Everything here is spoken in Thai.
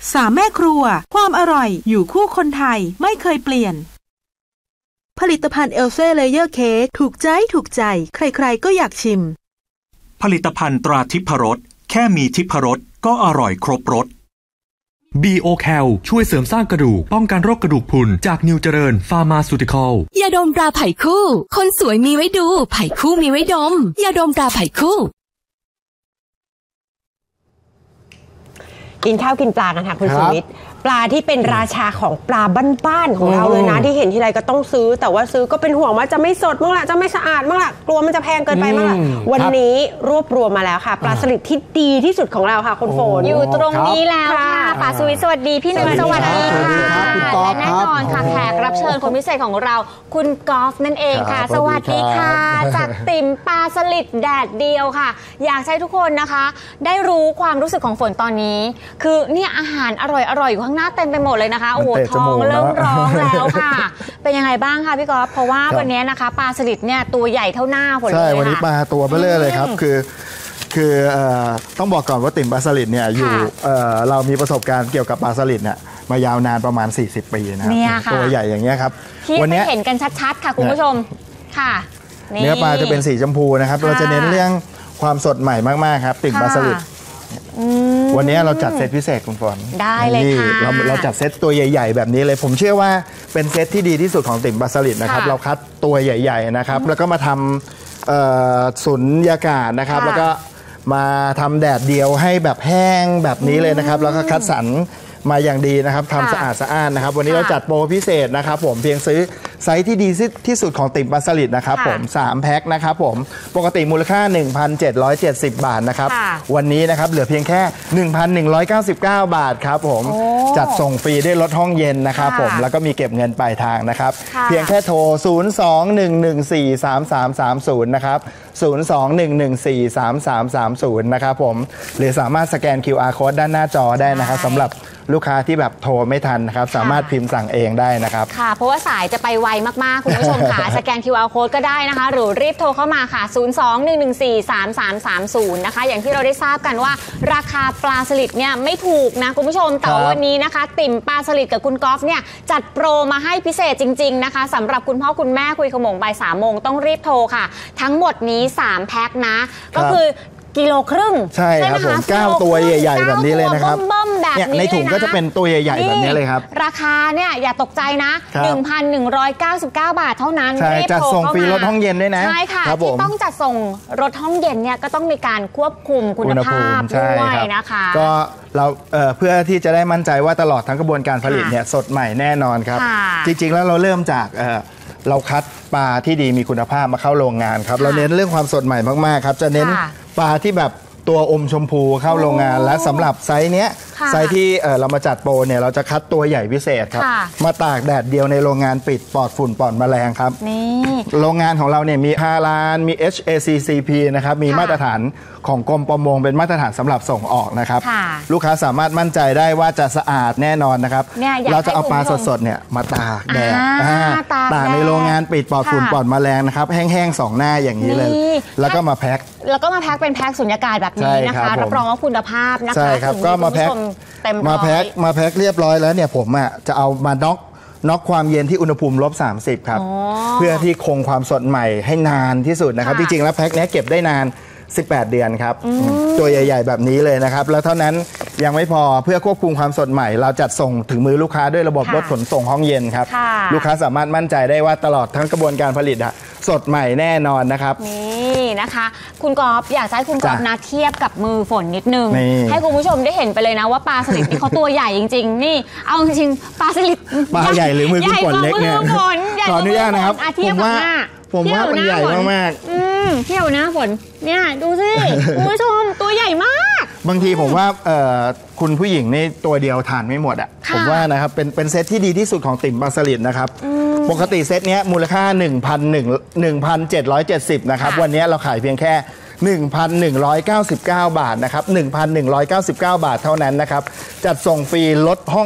3 แม่ครัวความอร่อยอยู่คู่คนไทยไม่เคยเปลี่ยนผลิตภัณฑ์เอลเซ่เลเยอร์เค้กถูกใจใครๆก็อยากชิมผลิตภัณฑ์ตราทิพรสแค่มีทิพรสก็อร่อยครบรส BOCal ช่วยเสริมสร้างกระดูกป้องกันโรคกระดูกพรุนจากนิวเจริญฟาร์มาซูติคอลยาดมตราไผ่คู่คนสวยมีไว้ดูไผ่คู่มีไว้ดมยาดมตราไผ่คู่กินข้าวกินปลากันค่ะคุณสุวิทย์ปลาที่เป็นราชาของปลาบ้านๆของเราเลยนะที่เห็นทีไรก็ต้องซื้อแต่ว่าซื้อก็เป็นห่วงว่าจะไม่สดมั่งล่ะจะไม่สะอาดมั่งล่ะกลัวมันจะแพงเกินไปมั่งล่ะวันนี้รวบรวมมาแล้วค่ะปลาสลิดที่ดีที่สุดของเราค่ะคุณโฟนอยู่ตรงนี้แล้วค่ะป๋าสุวิทย์สวัสดีพี่หนึ่งสวัสดีค่ะและแน่นอนค่ะแขกรับเชิญคนพิเศษของเราคุณกอล์ฟนั่นเองค่ะสวัสดีค่ะจากติ่มปลาสลิดแดดเดียวค่ะอยากให้ทุกคนนะคะได้รู้ความรู้สึกของฝนตอนนี้คือเนี่ยอาหารอร่อยอยู่ข้างหน้าเต็มไปหมดเลยนะคะโอ้โหท้องเริ่มร้องแล้วค่ะเป็นยังไงบ้างคะพี่กอล์ฟเพราะว่าวันนี้นะคะปลาสลิดเนี่ยตัวใหญ่เท่าหน้าฝนเลยใช่วันนี้ปลาตัวเบ้อเร่อเลยครับคือต้องบอกก่อนว่าติ่มปลาสลิดเนี่ยอยู่เรามีประสบการณ์เกี่ยวกับปลาสลิดเนี่ยมายาวนานประมาณ40 ปีนะครับตัวใหญ่อย่างเงี้ยครับวันนี้เห็นกันชัดๆค่ะคุณผู้ชมค่ะเนื้อปลาจะเป็นสีชมพูนะครับเราจะเน้นเรื่องความสดใหม่มากๆครับติ่มปลาสลิดวันนี้เราจัดเซตพิเศษคุณฝนได้เลยค่ะเราจัดเซตตัวใหญ่ๆแบบนี้เลยผมเชื่อว่าเป็นเซตที่ดีที่สุดของติ่มปลาสลิดนะครับเราคัดตัวใหญ่ๆนะครับแล้วก็มาทำสุญญากาศนะครับแล้วก็มาทำแดดเดียวให้แบบแห้งแบบนี้เลยนะครับแล้วก็คัดสรรมาอย่างดีนะครับทำสะอาดสะอ้านนะครับวันนี้เราจัดโปรพิเศษนะครับผมเพียงซื้อไซส์ที่ดีที่สุดของติ่มปลาสลิดนะครับผม3 แพ็คนะครับผมปกติมูลค่า 1,770 บาทนะครับวันนี้นะครับเหลือเพียงแค่ 1,199 บาทครับผมจัดส่งฟรีได้ลดห้องเย็นนะครับผมแล้วก็มีเก็บเงินปลายทางนะครับเพียงแค่โทร 02-114-3330 นะครับ02-114-3330 นะครับผมหรือสามารถสแกน QR Code ด้านหน้าจอได้นะครับสำหรับลูกค้าที่แบบโทรไม่ทันนะครับสามารถพิมพ์สั่งเองได้นะครับค่ะเพราะว่าสายจะไปไวมากๆคุณผู้ชมค่ะสแกน QR Code ก็ได้นะคะหรือรีบโทรเข้ามาค่ะ 02-114-3330 นะคะอย่างที่เราได้ทราบกันว่าราคาปลาสลิดเนี่ยไม่ถูกนะคุณผู้ชมแต่วันนี้นะคะติ่มปลาสลิดกับคุณกอล์ฟเนี่ยจัดโปรมาให้พิเศษจริงๆนะคะสำหรับคุณพ่อคุณแม่คุยขโมงบ่าย 3 โมงต้องรีบโทรค่ะทั้งหมดนี้3 แพ็คนะก็คือ1.5 กิโลใช่ครับผม9 ตัวใหญ่ๆแบบนี้เลยนะครับเนี่ยในถุงก็จะเป็นตัวใหญ่ๆแบบนี้เลยครับราคาเนี่ยอย่าตกใจนะ 1,199 บาทเท่านั้นรีบโทรเข้ามาจัดส่งฟรีรถห้องเย็นด้วยนะใช่ค่ะที่ต้องจัดส่งรถห้องเย็นเนี่ยก็ต้องมีการควบคุมคุณภาพด้วยนะคะก็เราเพื่อที่จะได้มั่นใจว่าตลอดทั้งกระบวนการผลิตเนี่ยสดใหม่แน่นอนครับจริงๆแล้วเราเริ่มจากเราคัดปลาที่ดีมีคุณภาพมาเข้าโรงงานครับเราเน้นเรื่องความสดใหม่มากๆครับจะเน้นปลาที่แบบตัวอมชมพูเข้าโรงงานและสำหรับไซส์เนี้ยไซส์ที่เรามาจัดโปรเนี่ยเราจะคัดตัวใหญ่พิเศษครับมาตากแดดเดียวในโรงงานปิดปลอดฝุ่นปลอดแมลงครับโรงงานของเราเนี่ยมี5 ล้านมี HACCP นะครับมีมาตรฐานของกรมประมงเป็นมาตรฐานสำหรับส่งออกนะครับลูกค้าสามารถมั่นใจได้ว่าจะสะอาดแน่นอนนะครับเราจะเอาปลาสดๆเนี่ยมาตากแดดตากในโรงงานปิดปลอดฝุ่นปลอดแมลงนะครับแห้งๆ2 หน้าอย่างนี้เลยแล้วก็มาแพ็คเป็นแพ็คสุญญากาศแบบนี้นะคะรับรองว่าคุณภาพนะคะใช่ครับก็มาแพ็คเรียบร้อยแล้วเนี่ยผมจะเอามาน็อกความเย็นที่อุณหภูมิ-30ครับเพื่อที่คงความสดใหม่ให้นานที่สุดนะครับจริงๆแล้วแพ็คนี้เก็บได้นาน18 เดือนครับตัวใหญ่ๆแบบนี้เลยนะครับแล้วเท่านั้นยังไม่พอเพื่อควบคุมความสดใหม่เราจัดส่งถึงมือลูกค้าด้วยระบบรถขนส่งห้องเย็นครับลูกค้าสามารถมั่นใจได้ว่าตลอดทั้งกระบวนการผลิตสดใหม่แน่นอนนะครับนี่นะคะคุณกอล์ฟอยากให้คุณกอล์ฟนะเทียบกับมือฝนนิดนึงให้คุณผู้ชมได้เห็นไปเลยนะว่าปลาสลิดที่เขาตัวใหญ่จริงๆนี่เอาจริงปลาสลิดปลาใหญ่หรือมือคุณฝนเล็กเนี่ยขออนุญาตนะครับผมว่ามันใหญ่มากๆเที่ยวนะฝนเนี่ยดูสิคุณผู้ชมตัวใหญ่มากบางทีผมว่าคุณผู้หญิงนี่ตัวเดียวทานไม่หมดผมว่านะครับเป็นเซตที่ดีที่สุดของติ่มปลาสลิดนะครับปกติเซตนี้มูลค่า 1,770 นะครับวันนี้เราขายเพียงแค่ 1,199 บาทนะครับ 1,199 บาทเท่านั้นนะครับจัดส่งฟรีลดห้อง